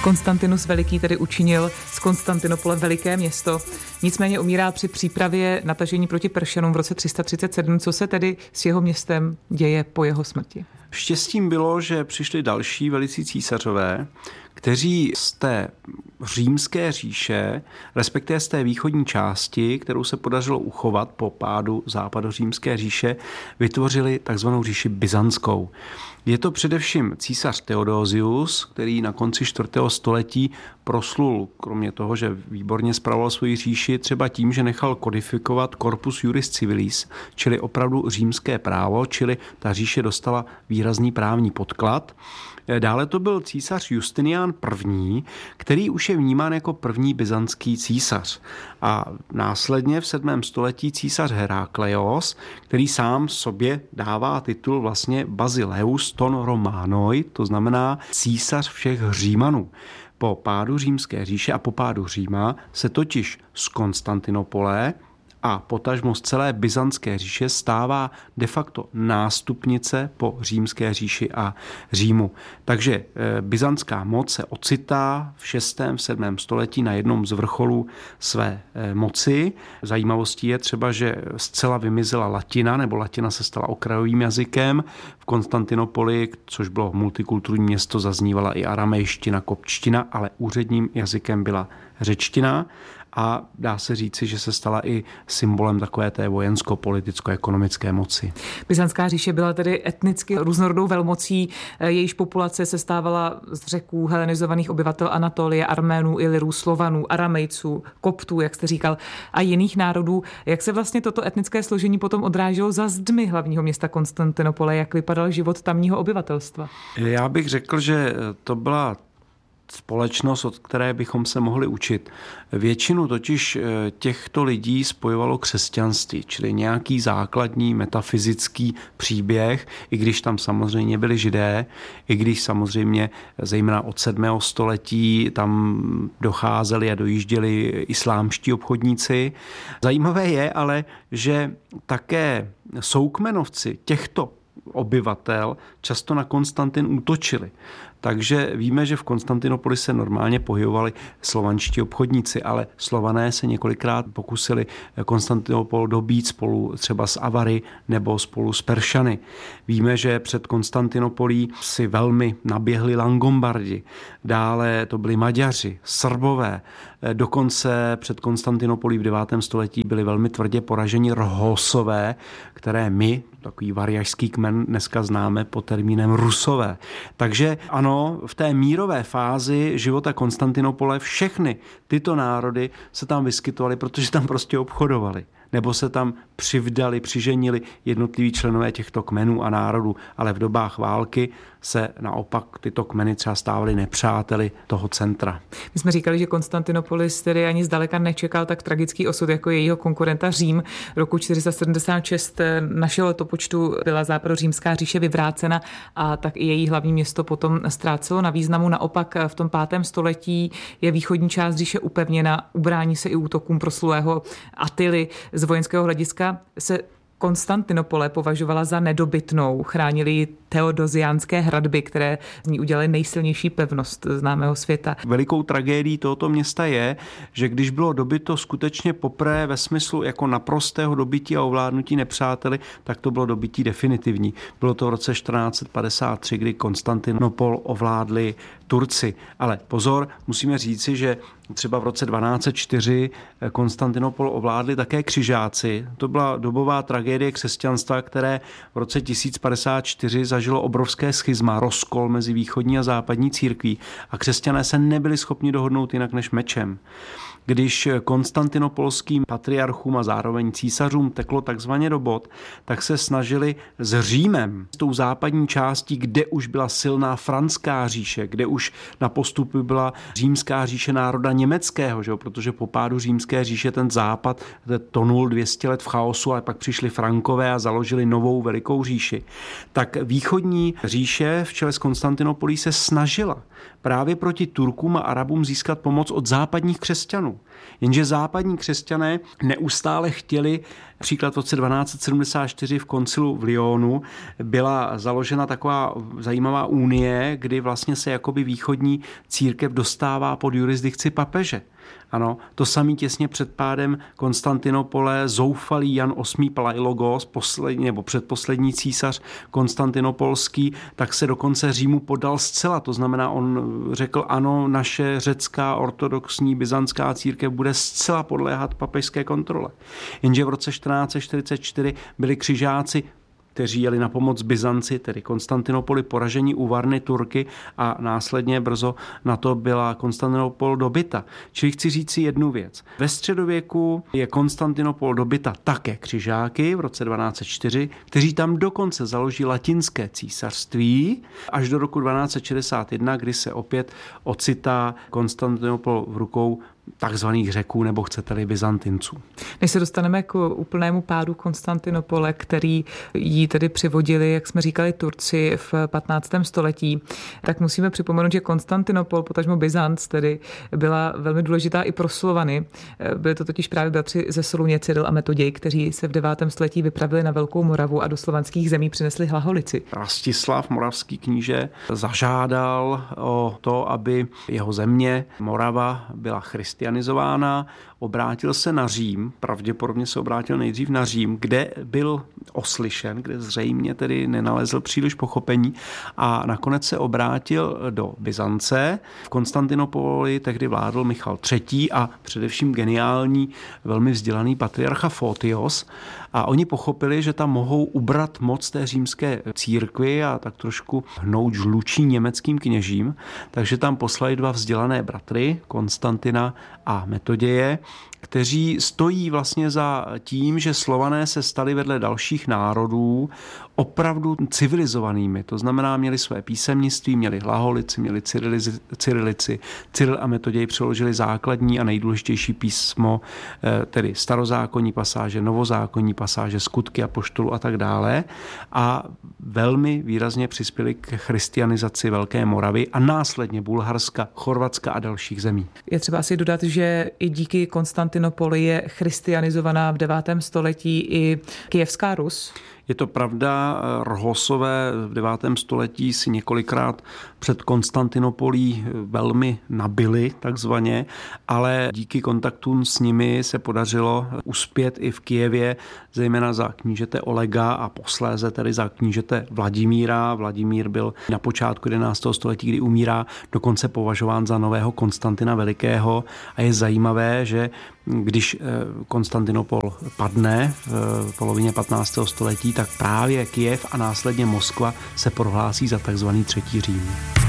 Konstantinus Veliký tedy učinil z Konstantinopole veliké město. Nicméně umírá při přípravě natažení proti Peršanům v roce 337. Co se tedy s jeho městem děje po jeho smrti? Štěstím bylo, že přišli další velicí císařové, kteří z té římské říše, respektive z té východní části, kterou se podařilo uchovat po pádu západořímské říše, vytvořili takzvanou říši byzantskou. Je to především císař Theodosius, který na konci 4. století proslul, kromě toho, že výborně spravoval svoji říši, třeba tím, že nechal kodifikovat corpus juris civilis, čili opravdu římské právo, čili ta říše dostala výrazný právní podklad. Dále to byl císař Justinian I., který už je vnímán jako první byzantský císař. A následně v 7. století císař Herakleios, který sám sobě dává titul vlastně Basileus ton Romanoi, to znamená císař všech Římanů. Po pádu římské říše a po pádu Říma se totiž z Konstantinopole a potažmo z celé byzantské říše stává de facto nástupnice po římské říši a Římu. Takže byzantská moc se ocitá v 6. v 7. století na jednom z vrcholů své moci. Zajímavostí je třeba, že zcela vymizela latina, nebo latina se stala okrajovým jazykem. V Konstantinopoli, což bylo multikulturní město, zaznívala i aramejština, kopčtina, ale úředním jazykem byla řečtina. A dá se říci, že se stala i symbolem takové té vojensko-politicko-ekonomické moci. Byzantská říše byla tedy etnicky různorodou velmocí, jejíž populace se stávala z Řeků, helenizovaných obyvatel Anatolie, Arménů, Ilyrů, Slovanů, Aramejců, Koptů, jak jste říkal, a jiných národů. Jak se vlastně toto etnické složení potom odráželo za zdmi hlavního města Konstantinopole? Jak vypadal život tamního obyvatelstva? Já bych řekl, že to byla společnost, od které bychom se mohli učit. Většinu totiž těchto lidí spojovalo křesťanství, čili nějaký základní metafyzický příběh, i když tam samozřejmě byli Židé, i když samozřejmě zejména od 7. století tam docházeli a dojížděli islámští obchodníci. Zajímavé je ale, že také soukmenovci těchto obyvatel často na Konstantin útočili. Takže víme, že v Konstantinopoli se normálně pohybovali slovanští obchodníci, ale Slované se několikrát pokusili Konstantinopol dobít spolu třeba s Avary nebo spolu s Peršany. Víme, že před Konstantinopolí si velmi naběhli Langombardi, dále to byli Maďaři, Srbové, dokonce před Konstantinopolí v 9. století byli velmi tvrdě poraženi Rhosové, které my, takový variašský kmen, dneska známe pod termínem Rusové. Takže ano, v té mírové fázi života Konstantinopole všechny tyto národy se tam vyskytovaly, protože tam prostě obchodovali. Nebo se tam přivdali, přiženili jednotliví členové těchto kmenů a národů, ale v dobách války se naopak tyto kmeny třeba stávaly nepřáteli toho centra. My jsme říkali, že Konstantinopolis tedy ani zdaleka nečekal tak tragický osud jako jejího konkurenta Řím. Roku 476 našeho letopočtu byla západořímská říše vyvrácena a tak i její hlavní město potom ztrácelo na významu. Naopak v tom 5. století je východní část říše upevněna, ubrání se i útokům proslulého Attily. Z vojenského hlediska se Konstantinopole považovala za nedobytnou. Chránili ji teodosiánské hradby, které z ní udělaly nejsilnější pevnost známého světa. Velikou tragédií tohoto města je, že když bylo dobyto skutečně poprvé ve smyslu jako naprostého dobytí a ovládnutí nepřáteli, tak to bylo dobytí definitivní. Bylo to v roce 1453, kdy Konstantinopol ovládli Turci. Ale pozor, musíme říci, že třeba v roce 1204 Konstantinopol ovládli také křižáci. To byla dobová tragédie křesťanstva, které v roce 1054 zažilo obrovské schizma, rozkol mezi východní a západní církví a křesťané se nebyli schopni dohodnout jinak než mečem. Když konstantinopolským patriarchům a zároveň císařům teklo takzvaně do bod, tak se snažili s Římem, s tou západní částí, kde už byla silná franská říše, kde už na postupu byla římská říše národa německého, že? Protože po pádu římské říše ten západ tonul 200 let v chaosu, ale pak přišli Frankové a založili novou velikou říši. Tak východní říše v čele s Konstantinopolí se snažila právě proti Turkům a Arabům získat pomoc od západních křesťanů. křesťanů. Jenže západní křesťané neustále chtěli, příklad v roce 1274 v koncilu v Lyonu byla založena taková zajímavá unie, kdy vlastně se jakoby východní církev dostává pod jurisdikci papeže. Ano, to samý těsně před pádem Konstantinopole, zoufalý Jan VIII Palaiologos, poslední nebo předposlední císař konstantinopolský, tak se dokonce Římu podal zcela. To znamená, on řekl, ano, naše řecká ortodoxní byzantská církev bude zcela podléhat papežské kontrole. Jenže v roce 1444 byli křižáci, kteří jeli na pomoc Byzanci, tedy Konstantinopoli, poražení u Varny Turky a následně brzo na to byla Konstantinopol dobyta. Čili chci říct si jednu věc. Ve středověku je Konstantinopol dobyta také křižáky v roce 1204, kteří tam dokonce založí latinské císařství až do roku 1261, kdy se opět ocitá Konstantinopol v rukou takzvaných Řeků, nebo chcete-li Byzantinců. Než se dostaneme k úplnému pádu Konstantinopole, který jí tedy přivodili, jak jsme říkali, Turci v 15. století, tak musíme připomenout, že Konstantinopol, potažmo Byzanc, tedy byla velmi důležitá i pro Slovany. Byli to totiž právě bratři ze Soluně, Cyril a Metoděj, kteří se v 9. století vypravili na Velkou Moravu a do slovanských zemí přinesli hlaholici. Rastislav, moravský kníže, zažádal o to, aby jeho země Morava byla christianizována, obrátil se na Řím, pravděpodobně se obrátil nejdřív na Řím, kde byl oslyšen, kde zřejmě tedy nenalezl příliš pochopení a nakonec se obrátil do Byzance. V Konstantinopoli tehdy vládl Michal III. A především geniální, velmi vzdělaný patriarcha Fotios a oni pochopili, že tam mohou ubrat moc té římské církvi a tak trošku hnout žlučí německým kněžím, takže tam poslali 2 vzdělané bratry, Konstantina a Metoděje, kteří stojí vlastně za tím, že Slované se stali vedle dalších národů civilizovanými. To znamená, měli své písemnictví, měli hlaholici, měli cyrilici. Cyril a Metoděj přeložili základní a nejdůležitější písmo, tedy starozákonní pasáže, novozákonní pasáže, skutky apoštolů a tak dále. A velmi výrazně přispěli k christianizaci Velké Moravy a následně Bulharska, Chorvatska a dalších zemí. Je třeba asi dodat, že i díky Konstantinopoli je christianizovaná v 9. století i Kyjevská Rus. Je to pravda, Rhosové v 9. století si několikrát před Konstantinopolí velmi nabili takzvaně, ale díky kontaktům s nimi se podařilo uspět i v Kyjevě, zejména za knížete Olega a posléze tedy za knížete Vladimíra. Vladimír byl na počátku 11. století, kdy umírá, dokonce považován za nového Konstantina Velikého a je zajímavé, že když Konstantinopol padne v polovině 15. století, tak právě Kyjev a následně Moskva se prohlásí za takzvaný Třetí Řím.